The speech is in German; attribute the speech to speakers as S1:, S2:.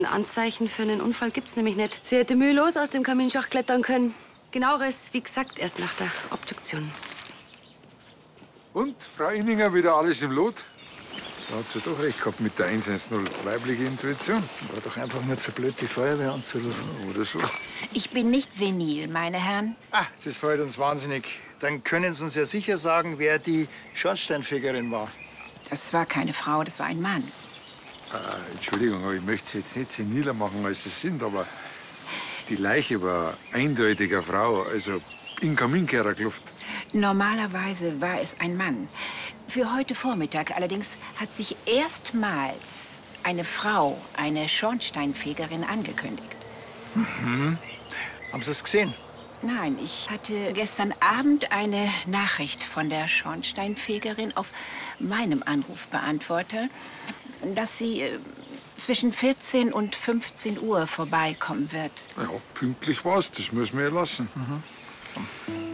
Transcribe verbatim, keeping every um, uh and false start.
S1: Ein Anzeichen für einen Unfall gibt's nämlich nicht. Sie hätte mühelos aus dem Kaminschacht klettern können. Genaueres, wie gesagt, erst nach der Obduktion.
S2: Und, Frau Inninger, wieder alles im Lot? Da hat sie doch recht gehabt mit der eins eins null. Weibliche Intuition.
S3: War doch einfach nur zu blöd, die Feuerwehr anzurufen.
S2: Ja, oder so.
S4: Ich bin nicht senil, meine Herren.
S3: Ah, das freut uns wahnsinnig. Dann können Sie uns ja sicher sagen, wer die Schornsteinfegerin war.
S4: Das war keine Frau, das war ein Mann.
S2: Äh, Entschuldigung, aber ich möchte Sie jetzt nicht seniler machen, als Sie sind, aber die Leiche war eindeutig eine Frau, also in Kaminkehrerkluft.
S4: Normalerweise war es ein Mann. Für heute Vormittag allerdings hat sich erstmals eine Frau, eine Schornsteinfegerin, angekündigt.
S3: Mhm. Haben Sie es gesehen?
S4: Nein, ich hatte gestern Abend eine Nachricht von der Schornsteinfegerin auf meinem Anrufbeantworter, dass sie äh, zwischen vierzehn und fünfzehn Uhr vorbeikommen wird.
S2: Ja, pünktlich war's, das müssen wir ja lassen.
S3: Mhm.